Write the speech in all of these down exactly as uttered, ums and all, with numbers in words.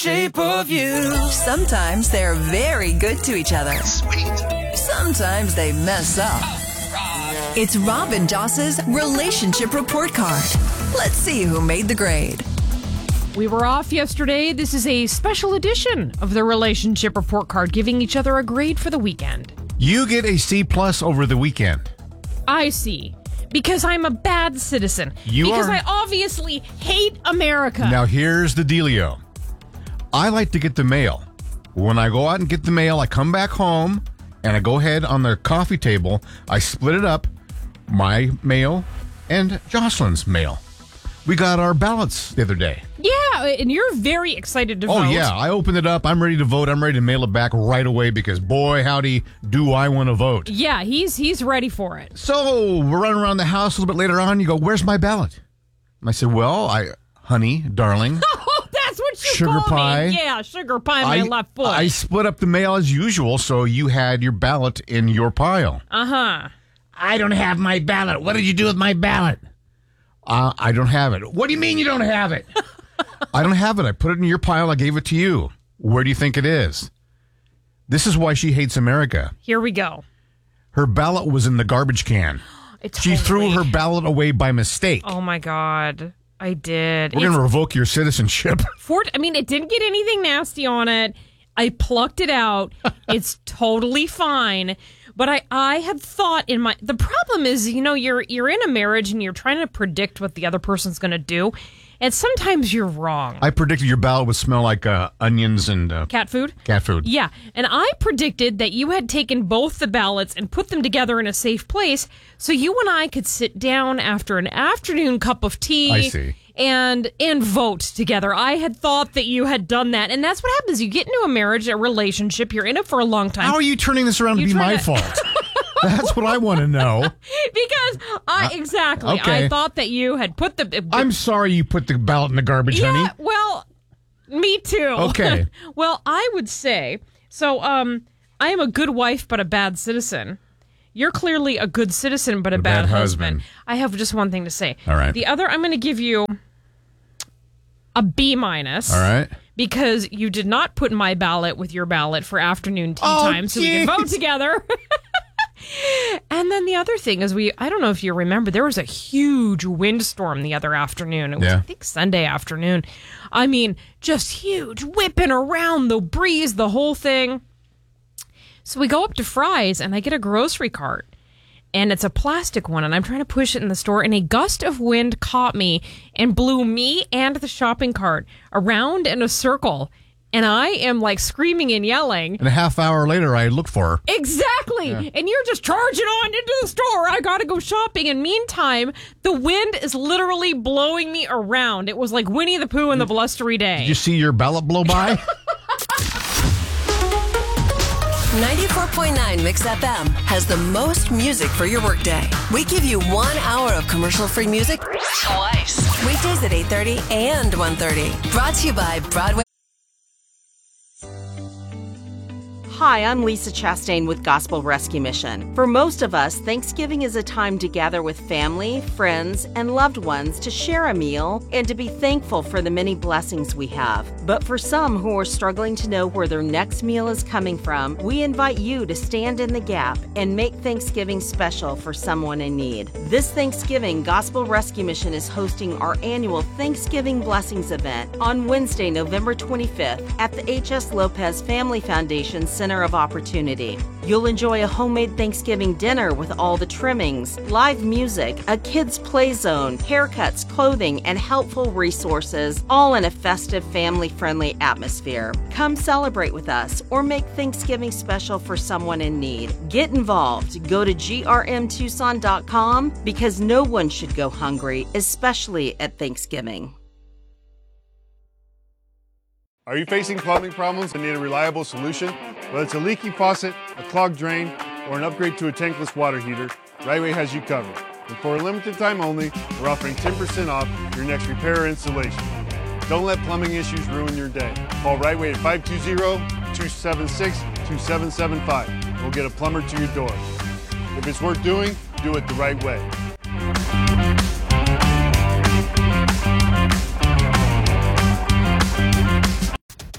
Shape of you. Sometimes they're very good to each other. Sweet. Sometimes they mess up. It's Robin Doss's Relationship Report Card. Let's see who made the grade. We were off yesterday. This is a special edition of the Relationship Report Card, giving each other a grade for the weekend. You get a C plus over the weekend. I see. Because I'm a bad citizen. You because are. I obviously hate America. Now here's the dealio. I like to get the mail. When I go out and get the mail, I come back home and I go ahead on the coffee table. I split it up, my mail and Jocelyn's mail. We got our ballots the other day. Yeah, and you're very excited to oh, vote. Oh, yeah. I opened it up. I'm ready to vote. I'm ready to mail it back right away because, boy, howdy, do I want to vote. Yeah, he's he's ready for it. So we're running around the house a little bit later on. You go, where's my ballot? And I said, well, I, honey, darling. Oh, that's what you sugar call pie. me. Yeah, sugar pie, my I, left foot. I split up the mail as usual, so you had your ballot in your pile. Uh-huh. I don't have my ballot. What did you do with my ballot? Uh, I don't have it. What do you mean you don't have it? I don't have it. I put it in your pile. I gave it to you. Where do you think it is? This is why she hates America. Here we go. Her ballot was in the garbage can. It she totally... threw her ballot away by mistake. Oh, my God. I did. We're going to revoke your citizenship. For, I mean, it didn't get anything nasty on it. I plucked it out. It's totally fine. But I, I had thought in my... The problem is, you know, you're you're in a marriage and you're trying to predict what the other person's going to do. And sometimes you're wrong. I predicted your ballot would smell like uh, onions and... Uh, cat food? Cat food. Yeah. And I predicted that you had taken both the ballots and put them together in a safe place so you and I could sit down after an afternoon cup of tea. I see. And and vote together. I had thought that you had done that. And that's what happens. You get into a marriage, a relationship. You're in it for a long time. How are you turning this around to You be my to- fault? That's what I want to know. Because I exactly. okay. I thought that you had put the... I'm sorry you put the ballot in the garbage, yeah, honey. well, me too. Okay. Well, I would say... So, um, I am a good wife but a bad citizen. You're clearly a good citizen, but a, A bad, bad husband. husband. I have just one thing to say. All right. The other, I'm going to give you a B minus. All right. Because you did not put my ballot with your ballot for afternoon tea Oh, time, so we geez. can vote together. And then the other thing is, we, I don't know if you remember, there was a huge windstorm the other afternoon. It was, Yeah. I think, Sunday afternoon. I mean, just huge, whipping around, the breeze, the whole thing. So we go up to Fry's, and I get a grocery cart, and it's a plastic one, and I'm trying to push it in the store, and a gust of wind caught me and blew me and the shopping cart around in a circle, and I am, like, screaming and yelling. And a half hour later, I look for her. Exactly! Yeah. And you're just charging on into the store. I gotta go shopping, and meantime, the wind is literally blowing me around. It was like Winnie the Pooh and the Blustery Day. Did you see your ballot blow by? ninety-four point nine Mix F M has the most music for your workday. We give you one hour of commercial-free music twice. Weekdays at eight thirty and one thirty. Brought to you by Broadway. Hi, I'm Lisa Chastain with Gospel Rescue Mission. For most of us, Thanksgiving is a time to gather with family, friends, and loved ones to share a meal and to be thankful for the many blessings we have. But for some who are struggling to know where their next meal is coming from, we invite you to stand in the gap and make Thanksgiving special for someone in need. This Thanksgiving, Gospel Rescue Mission is hosting our annual Thanksgiving Blessings event on Wednesday, November twenty-fifth at the H S Lopez Family Foundation Center of Opportunity. You'll enjoy a homemade Thanksgiving dinner with all the trimmings, live music, a kids' play zone, haircuts, clothing, and helpful resources, all in a festive, family-friendly atmosphere. Come celebrate with us or make Thanksgiving special for someone in need. Get involved. Go to G R M Tucson dot com because no one should go hungry, especially at Thanksgiving. Are you facing plumbing problems and need a reliable solution? Whether it's a leaky faucet, a clogged drain, or an upgrade to a tankless water heater, Rightway has you covered. And for a limited time only, we're offering ten percent off your next repair or installation. Don't let plumbing issues ruin your day. Call Rightway at five two zero, two seven six, two seven seven five. We'll get a plumber to your door. If it's worth doing, do it the right way.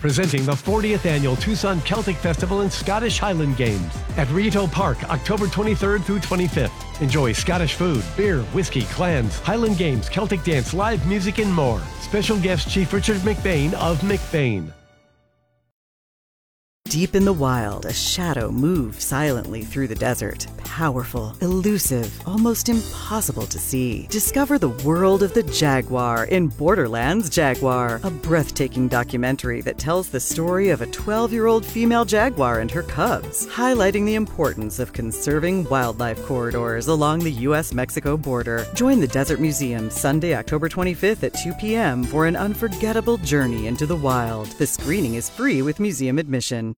presenting the fortieth Annual Tucson Celtic Festival and Scottish Highland Games at Rito Park, October twenty-third through twenty-fifth. Enjoy Scottish food, beer, whiskey, clans, Highland Games, Celtic dance, live music, and more. Special guest Chief Richard McBain of McBain. Deep in the wild, a shadow moves silently through the desert. Powerful, elusive, almost impossible to see. Discover the world of the jaguar in Borderlands Jaguar, a breathtaking documentary that tells the story of a twelve-year-old female jaguar and her cubs, highlighting the importance of conserving wildlife corridors along the U S Mexico border. Join the Desert Museum Sunday, October twenty-fifth at two p.m. for an unforgettable journey into the wild. The screening is free with museum admission.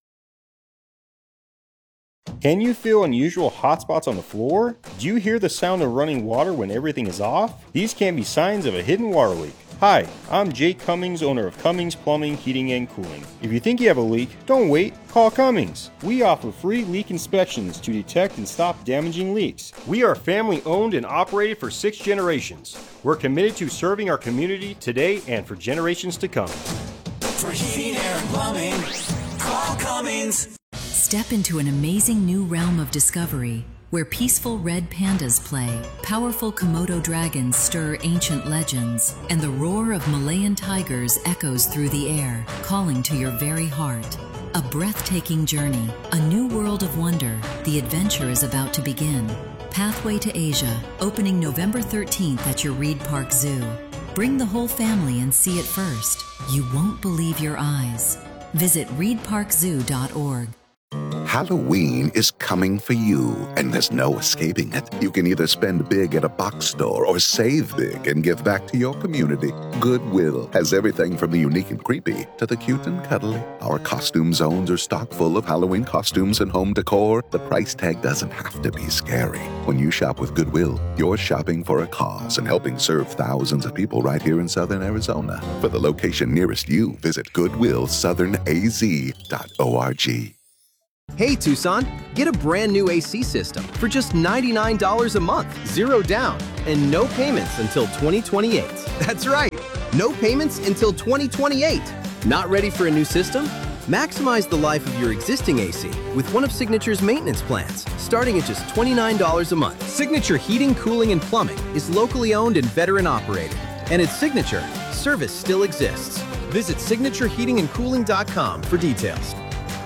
Can you feel unusual hot spots on the floor? Do you hear the sound of running water when everything is off? These can be signs of a hidden water leak. Hi, I'm Jake Cummings, owner of Cummings Plumbing, Heating, and Cooling. If you think you have a leak, don't wait, call Cummings. We offer free leak inspections to detect and stop damaging leaks. We are family owned and operated for six generations. We're committed to serving our community today and for generations to come. For heating, air, and plumbing, call Cummings. Step into an amazing new realm of discovery where peaceful red pandas play, powerful Komodo dragons stir ancient legends, and the roar of Malayan tigers echoes through the air, calling to your very heart. A breathtaking journey, a new world of wonder. The adventure is about to begin. Pathway to Asia, opening November thirteenth at your Reed Park Zoo. Bring the whole family and see it first. You won't believe your eyes. Visit reed park zoo dot org. Halloween is coming for you, and there's no escaping it. You can either spend big at a box store or save big and give back to your community. Goodwill has everything from the unique and creepy to the cute and cuddly. Our costume zones are stocked full of Halloween costumes and home decor. The price tag doesn't have to be scary. When you shop with Goodwill, you're shopping for a cause and helping serve thousands of people right here in Southern Arizona. For the location nearest you, visit goodwill southern a z dot org. Hey Tucson, get a brand new A C system for just ninety-nine dollars a month, zero down, and no payments until twenty twenty-eight. That's right, no payments until twenty twenty-eight. Not ready for a new system? Maximize the life of your existing A C with one of Signature's maintenance plans, starting at just twenty-nine dollars a month. Signature Heating, Cooling, and Plumbing is locally owned and veteran operated. And at Signature, service still exists. Visit signature heating and cooling dot com for details.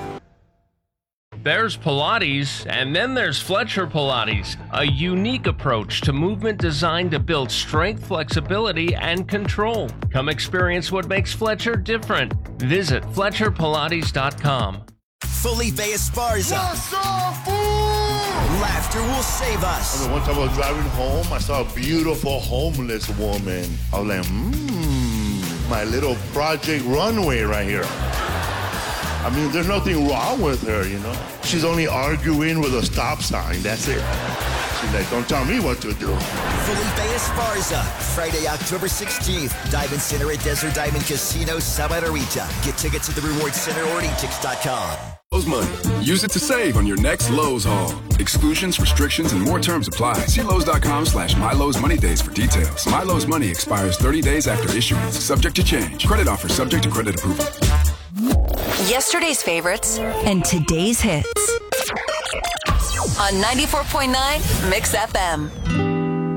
There's Pilates, and then there's Fletcher Pilates, a unique approach to movement designed to build strength, flexibility, and control. Come experience what makes Fletcher different. Visit fletcher pilates dot com. Felipe Esparza. What's up, fool? Laughter will save us. I mean, one time I was driving home, I saw a beautiful homeless woman. I was like, mmm, my little Project Runway right here. I mean, there's nothing wrong with her, you know. She's only arguing with a stop sign, that's it. She's like, don't tell me what to do. Felipe Esparza, Friday, October sixteenth, Diamond Center at Desert Diamond Casino, Santa Rita. Get tickets at the Reward Center or e tix dot com. Lowe's Money. Use it to save on your next Lowe's haul. Exclusions, restrictions, and more terms apply. See Lowe's dot com slash My Lowe's Money Days for details. My Lowe's Money expires thirty days after issuance. Subject to change. Credit offer subject to credit approval. Yesterday's favorites and today's hits on ninety-four point nine Mix F M.